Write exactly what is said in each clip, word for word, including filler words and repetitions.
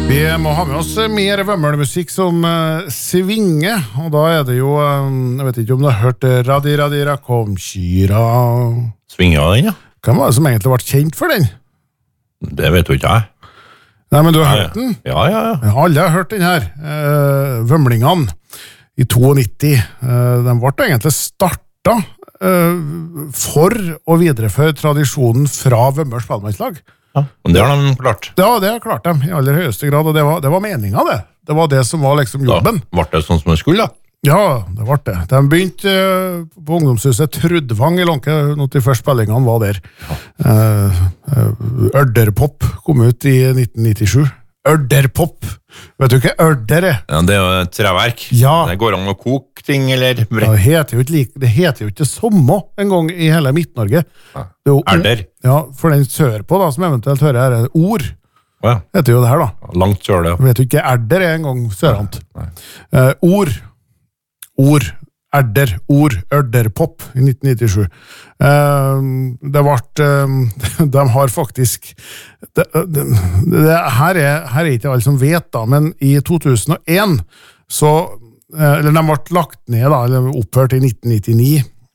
Vi må ha med oss mer vømmelmusikk som uh, svinger, og da er det jo, um, jeg vet ikke om du har hørt Radi Radi Rakom Kyra. Svinger den, ja. Hvem var det som egentlig ble kjent for den? Det vet jo ikke jeg. Nei, men du har hørt den? Ja, ja, ja. Ja, alle har hørt den her. Uh, Vømlingene i nittito. Uh, de ble egentlig startet uh, for å videreføre tradisjonen fra Vømmers spellemannslag. Ja, men det har de klart. Ja, det har klart de i aller høyeste grad, og det var, det var meningen det. Det var det som var liksom jobben. Da ble det sånn som det skulle, da. Ja, det ble det. De begynte uh, på ungdomshuset Trudvang i Lånke, når de første spillingene var der. Ja. Uh, uh, Ørderpop kom ut i nitten nittisju. Ørderpop! Vet du ikke ørder er? Ja, det er jo et treverk. Ja. Det går an å koke ting, eller... Ja, det heter jo ikke like, det heter jo ikke samme en gang i hele Midt-Norge. Ja. Ørder. Ja, for den sør på da, som eventuelt hører her, er ord. Ja. Heter jo det her da. Langt sør det. Vet du ikke, erder er en gang sørant. Uh, ord. Ord. Erder. Ord. Ørderpop i nitten nittisju. Uh, det ble... Uh, de har faktisk... Det, det, det, her, er, her er ikke alle som vet da, men i to tusen og en så... Uh, eller de ble lagt ned da, eller opphørt i nitten nittini.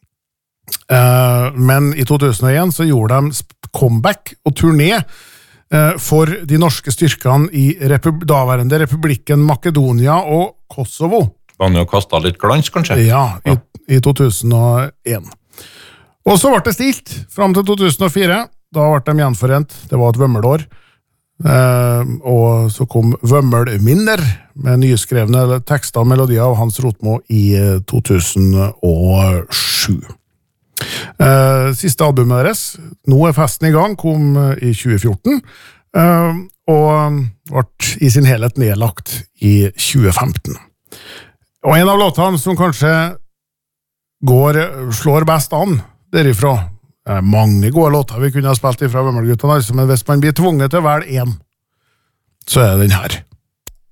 Uh, men i to tusen og en så gjorde de comeback og turné uh, for de norske styrkene i repub- daværende republikken Makedonia og Kosovo. Vanlig å kaste litt glans, kanskje? Ja, i, i to tusen og en. Og så ble det stilt frem til to tusen og fire. Da ble de gjenforent. Det var et vømmelår. Uh, og så kom Vømmelminner med nyskrevne tekster og melodier av Hans Rotmo i to tusen og sju. Uh, siste albumet deres, Nå er festen i gang, kom i tjue fjorten uh, og ble i sin helhet nedlagt i tjue femten. Og en av låtene som kanskje går, slår best an derifra, det er mange gode låter vi kunne ha spilt ifra Vømmelguttene, altså, men hvis man blir tvunget til å velge en, så er det den her.